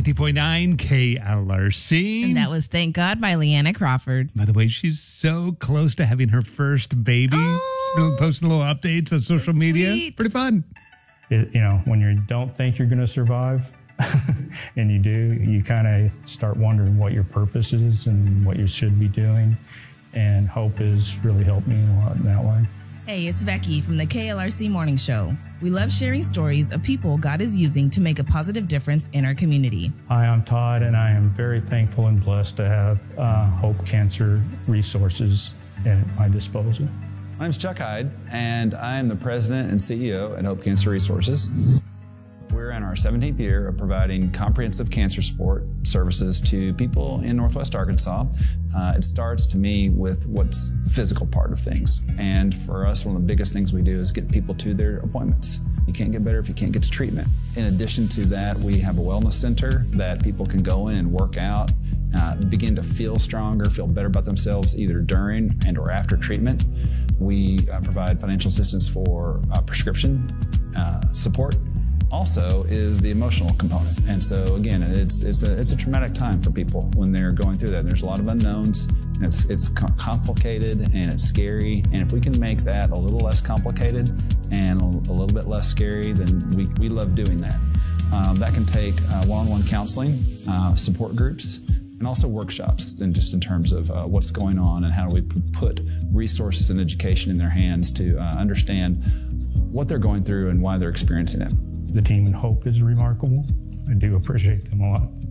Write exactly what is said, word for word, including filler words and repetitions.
ninety point nine K L R C. And that was Thank God by Leanna Crawford. By the way, she's so close to having her first baby. Oh, She's been posting little updates on social so media. sweet. Pretty fun. It, you know, when you don't think you're going to survive and you do, you kind of start wondering what your purpose is and what you should be doing. And Hope has really helped me a lot in that way. Hey, it's Becky from the K L R C Morning Show. We love sharing stories of people God is using to make a positive difference in our community. Hi, I'm Todd, and I am very thankful and blessed to have uh, Hope Cancer Resources at my disposal. My name is Chuck Hyde, and I am the president and C E O at Hope Cancer Resources. We're in our seventeenth year of providing comprehensive cancer support services to people in Northwest Arkansas. Uh, it starts, to me, with what's the physical part of things. And for us, one of the biggest things we do is get people to their appointments. You can't get better if you can't get to treatment. In addition to that, we have a wellness center that people can go in and work out, uh, begin to feel stronger, feel better about themselves either during and or after treatment. We uh, provide financial assistance for uh, prescription uh, support. Also is the emotional component. And so again, it's it's a, it's a traumatic time for people when they're going through that. And there's a lot of unknowns, and it's, it's complicated and it's scary. And if we can make that a little less complicated and a, a little bit less scary, then we, we love doing that. Um, that can take uh, one-on-one counseling, uh, support groups, and also workshops, and just in terms of uh, what's going on and how do we put resources and education in their hands to uh, understand what they're going through and why they're experiencing it. The team in Hope is remarkable. I do appreciate them a lot.